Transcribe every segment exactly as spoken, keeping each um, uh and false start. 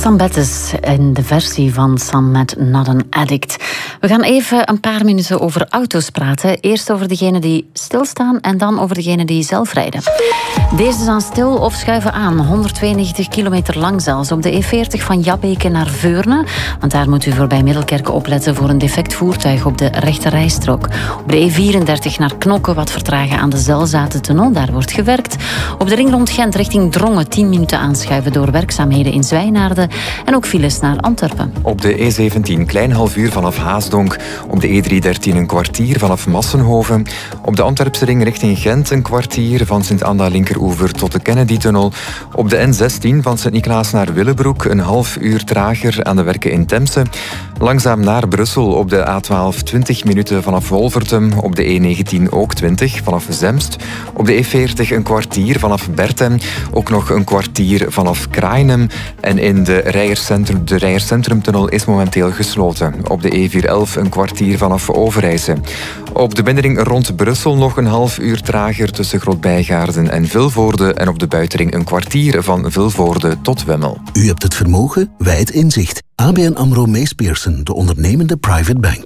Stefan Bettes in de versie van Some met Not an Addict. We gaan even een paar minuten over auto's praten. Eerst over degenen die stilstaan en dan over degenen die zelf rijden. Deze staan stil of schuiven aan. honderdtweeënnegentig kilometer lang zelfs op de E veertig van Jabbeke naar Veurne. Want daar moet u voorbij Middelkerke opletten voor een defect voertuig op de rechterrijstrook. Op de E vierendertig naar Knokke wat vertragen aan de Zelzatentunnel. Daar wordt gewerkt. Op de ring rond Gent richting Drongen tien minuten aanschuiven door werkzaamheden in Zwijnaarden. En ook files naar Antwerpen. Op de E zeventien klein half uur vanaf Haasdonk. Op de E driehonderddertien een kwartier vanaf Massenhoven. Op de Antwerpse ring richting Gent een kwartier van Sint-Anna linkeroever tot de Kennedy-tunnel. Op de N zestien van Sint-Niklaas naar Willebroek een half uur trager aan de werken in Temse. Langzaam naar Brussel op de A twaalf twintig minuten vanaf Wolvertem. Op de E negentien ook twintig vanaf Zemst. Op de E veertig een kwartier vanaf Bertem. Ook nog een kwartier vanaf Krainem. En in de Rijerscentrum, de Rijerscentrumtunnel is momenteel gesloten. Op de E vierhonderdelf een kwartier vanaf Overijse. Op de binnenring rond Brussel nog een half uur trager tussen Grootbijgaarden en Vilvoorde. En op de buitenring een kwartier van Vilvoorde tot Wemmel. U hebt het vermogen, wij het inzicht. A B N AMRO Mees Pierson, de ondernemende private bank.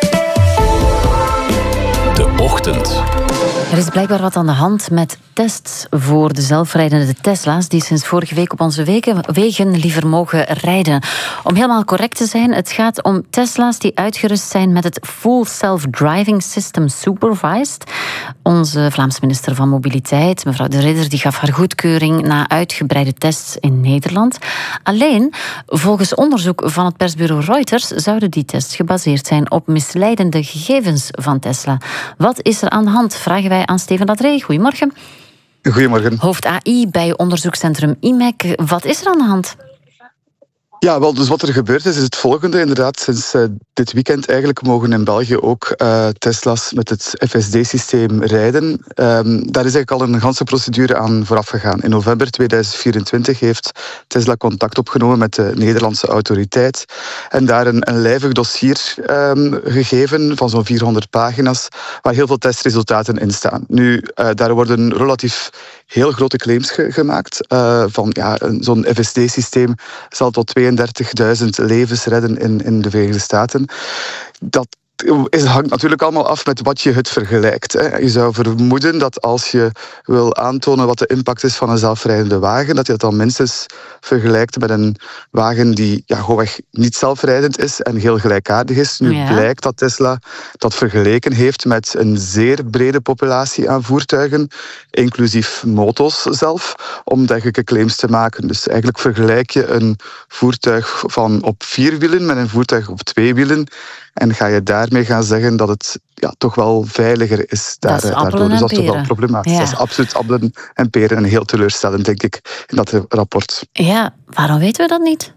De Ochtend. Er is blijkbaar wat aan de hand met tests voor de zelfrijdende Tesla's die sinds vorige week op onze wegen, wegen liever mogen rijden. Om helemaal correct te zijn, het gaat om Tesla's die uitgerust zijn met het Full Self-Driving System Supervised. Onze Vlaamse minister van Mobiliteit, mevrouw De Ridder, die gaf haar goedkeuring na uitgebreide tests in Nederland. Alleen, volgens onderzoek van het persbureau Reuters zouden die tests gebaseerd zijn op misleidende gegevens van Tesla. Wat is er aan de hand? Vragen wij aan Steven Ladré. Goedemorgen. Goedemorgen. Hoofd A I bij onderzoekscentrum I M E C. Wat is er aan de hand? Ja, wel, dus wat er gebeurt is, is het volgende. Inderdaad, sinds uh, dit weekend eigenlijk mogen in België ook uh, Tesla's met het F S D-systeem rijden. Um, daar is eigenlijk al een ganse procedure aan vooraf gegaan. In november tweeduizend vierentwintig heeft Tesla contact opgenomen met de Nederlandse autoriteit en daar een, een lijvig dossier um, gegeven van zo'n vierhonderd pagina's, waar heel veel testresultaten in staan. Nu, uh, daar worden relatief heel grote claims ge- gemaakt. Uh, van ja, zo'n F S D-systeem zal tot tweeëndertigduizend levens redden in, in de Verenigde Staten. Dat Het hangt natuurlijk allemaal af met wat je het vergelijkt. Je zou vermoeden dat als je wil aantonen wat de impact is van een zelfrijdende wagen, dat je dat dan minstens vergelijkt met een wagen die ja, gewoonweg niet zelfrijdend is en heel gelijkaardig is. Nu ja. blijkt dat Tesla dat vergeleken heeft met een zeer brede populatie aan voertuigen, inclusief motos zelf, om dergelijke claims te maken. Dus eigenlijk vergelijk je een voertuig van op vier wielen met een voertuig op twee wielen en ga je daarmee gaan zeggen dat het ja, toch wel veiliger is. Daar, dat is daardoor. Dus dat is toch wel problematisch. Ja. Dat is absoluut appelen en peren en heel teleurstellend, denk ik, in dat rapport. Ja, waarom weten we dat niet?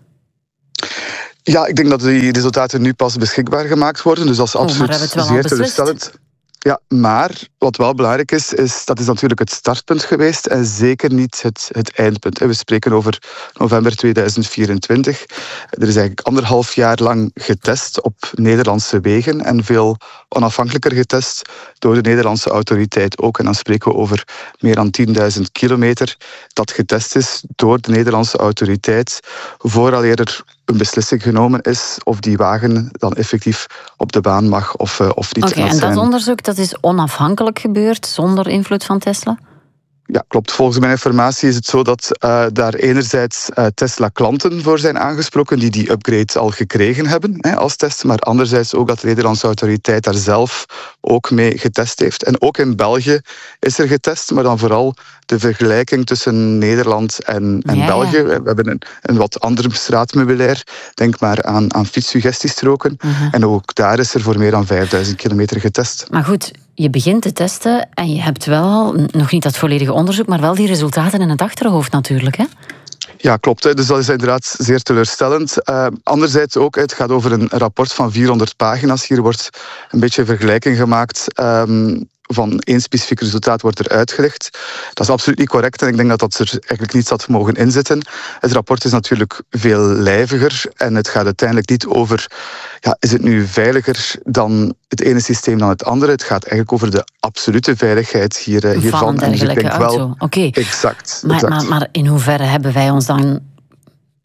Ja, ik denk dat die resultaten nu pas beschikbaar gemaakt worden. Dus dat is oh, absoluut zeer teleurstellend. Ja, maar wat wel belangrijk is, is, dat is natuurlijk het startpunt geweest en zeker niet het, het eindpunt. We spreken over november tweeduizend vierentwintig. Er is eigenlijk anderhalf jaar lang getest op Nederlandse wegen en veel onafhankelijker getest door de Nederlandse autoriteit ook. En dan spreken we over meer dan tienduizend kilometer dat getest is door de Nederlandse autoriteit vooraleer er een beslissing genomen is of die wagen dan effectief op de baan mag of, uh, of niet. Oké, okay, en dat onderzoek dat is onafhankelijk gebeurd, zonder invloed van Tesla? Ja, klopt. Volgens mijn informatie is het zo dat uh, daar enerzijds uh, Tesla-klanten voor zijn aangesproken die die upgrade al gekregen hebben hè, als test, maar anderzijds ook dat de Nederlandse autoriteit daar zelf ook mee getest heeft. En ook in België is er getest, maar dan vooral de vergelijking tussen Nederland en, en ja, België. Ja. We hebben een, een wat ander straatmeubilair. Denk maar aan, aan fietssuggestiestroken. Uh-huh. En ook daar is er voor meer dan vijfduizend kilometer getest. Maar goed, je begint te testen en je hebt wel, nog niet dat volledige onderzoek, maar wel die resultaten in het achterhoofd natuurlijk, hè? Ja, klopt. Hè. Dus dat is inderdaad zeer teleurstellend. Uh, anderzijds ook, het gaat over een rapport van vierhonderd pagina's. Hier wordt een beetje een vergelijking gemaakt um, van één specifiek resultaat wordt er uitgelegd. Dat is absoluut niet correct en ik denk dat dat er eigenlijk niet had mogen inzitten. Het rapport is natuurlijk veel lijviger en het gaat uiteindelijk niet over, ja, is het nu veiliger dan het ene systeem dan het andere? Het gaat eigenlijk over de absolute veiligheid hier, hiervan. Van een dergelijke en ik denk auto. wel, Oké. Exact. Maar, exact. Maar, maar in hoeverre hebben wij ons dan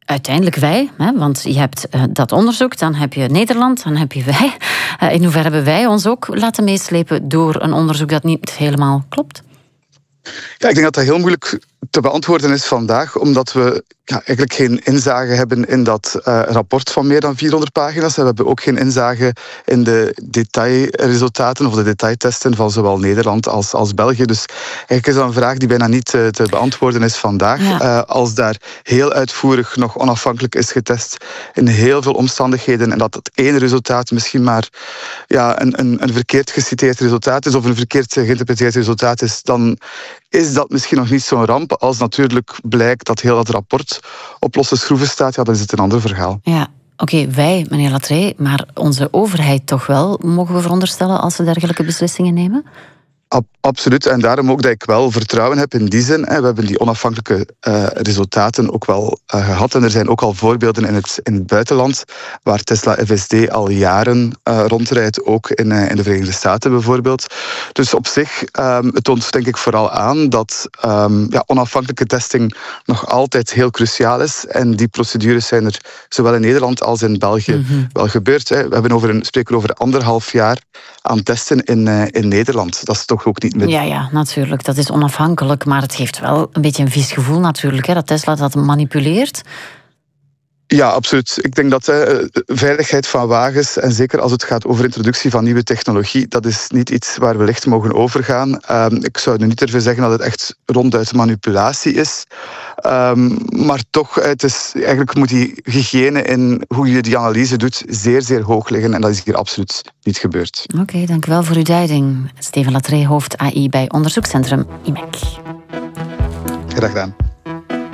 uiteindelijk wij, hè, want je hebt uh, dat onderzoek, dan heb je Nederland, dan heb je wij. Uh, in hoeverre hebben wij ons ook laten meeslepen door een onderzoek dat niet helemaal klopt? Ja, ik denk dat dat heel moeilijk te beantwoorden is vandaag, omdat we ja, eigenlijk geen inzage hebben in dat uh, rapport van meer dan vierhonderd pagina's. En we hebben ook geen inzage in de detailresultaten of de detailtesten van zowel Nederland als, als België. Dus eigenlijk is dat een vraag die bijna niet uh, te beantwoorden is vandaag. Ja. Uh, als daar heel uitvoerig nog onafhankelijk is getest in heel veel omstandigheden en dat het ene resultaat misschien maar ja, een, een, een verkeerd geciteerd resultaat is of een verkeerd geïnterpreteerd resultaat is, dan is dat misschien nog niet zo'n ramp. Als natuurlijk blijkt dat heel dat rapport op losse schroeven staat, ja, dan is het een ander verhaal. Ja, oké, okay, wij, meneer Latreille, maar onze overheid toch wel, mogen we veronderstellen als ze dergelijke beslissingen nemen? Ab- absoluut, en daarom ook dat ik wel vertrouwen heb in die zin. Hè. We hebben die onafhankelijke uh, resultaten ook wel uh, gehad. En er zijn ook al voorbeelden in het, in het buitenland waar Tesla F S D al jaren uh, rondrijdt, ook in, uh, in de Verenigde Staten bijvoorbeeld. Dus op zich, um, het toont denk ik vooral aan dat um, ja, onafhankelijke testing nog altijd heel cruciaal is. En die procedures zijn er zowel in Nederland als in België mm-hmm. wel gebeurd. Hè. We hebben over een, spreken over anderhalf jaar aan testen in, uh, in Nederland. Dat is toch ook niet meer. Ja, ja, natuurlijk. Dat is onafhankelijk. Maar het geeft wel een beetje een vies gevoel natuurlijk, hè, dat Tesla dat manipuleert. Ja, absoluut. Ik denk dat hè, veiligheid van wagens, en zeker als het gaat over introductie van nieuwe technologie, dat is niet iets waar we licht mogen overgaan. Um, ik zou nu niet durven zeggen dat het echt ronduit manipulatie is. Um, maar toch, het is, eigenlijk moet die hygiëne in hoe je die analyse doet zeer, zeer hoog liggen. En dat is hier absoluut niet gebeurd. Oké, okay, dank u wel voor uw duiding. Steven Latreille, hoofd A I bij onderzoekscentrum I M E C. Graag gedaan.